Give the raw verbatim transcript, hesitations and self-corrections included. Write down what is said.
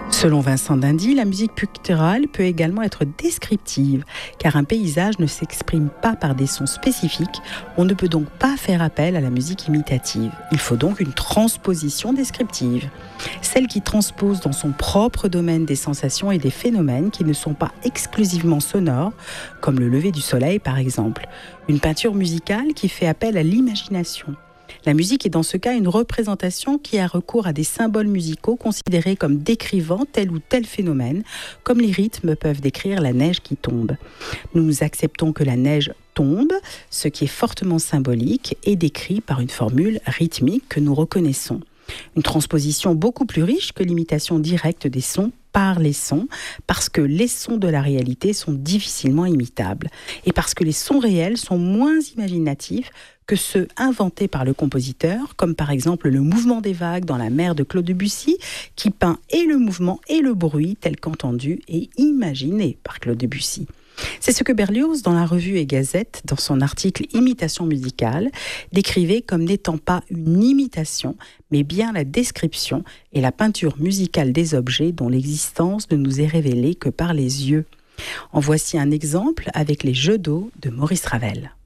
Selon Vincent Dindy, la musique picturale peut également être descriptive, car un paysage ne s'exprime pas par des sons spécifiques, on ne peut donc pas faire appel à la musique imitative. Il faut donc une transposition descriptive, celle qui transpose dans son propre domaine des sensations et des phénomènes qui ne sont pas exclusivement sonores, comme le lever du soleil par exemple. Une peinture musicale qui fait appel à l'imagination. La musique est dans ce cas une représentation qui a recours à des symboles musicaux considérés comme décrivant tel ou tel phénomène, comme les rythmes peuvent décrire la neige qui tombe. Nous acceptons que la neige tombe, ce qui est fortement symbolique et décrit par une formule rythmique que nous reconnaissons. Une transposition beaucoup plus riche que l'imitation directe des sons par les sons, parce que les sons de la réalité sont difficilement imitables et parce que les sons réels sont moins imaginatifs que ceux inventés par le compositeur, comme par exemple le mouvement des vagues dans la mer de Claude Debussy, qui peint et le mouvement et le bruit tel qu'entendu et imaginé par Claude Debussy. C'est ce que Berlioz, dans la revue et Gazette, dans son article « Imitation musicale », décrivait comme n'étant pas une imitation, mais bien la description et la peinture musicale des objets dont l'existence ne nous est révélée que par les yeux. En voici un exemple avec les Jeux d'eau de Maurice Ravel.